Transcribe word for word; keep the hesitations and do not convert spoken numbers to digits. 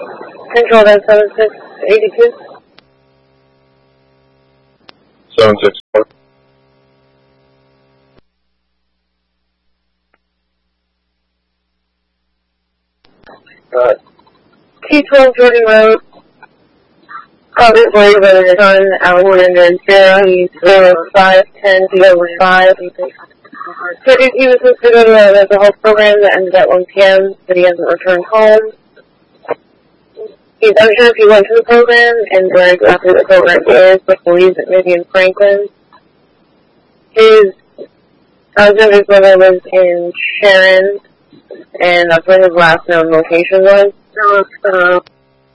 Control that seven six eighty-two. seven six four. Uh, T twelve Jordan Road. Obviously, but it's on Alexander and Sarah. He's zero five ten zero five. So he he was supposed to go to the, the whole program that ended at one p m, but he hasn't returned home. He's unsure if he went to the program and where exactly the program is, but believes it may be in Franklin. His Alexander's brother lives in Sharon, and that's where his last known location was. So, uh,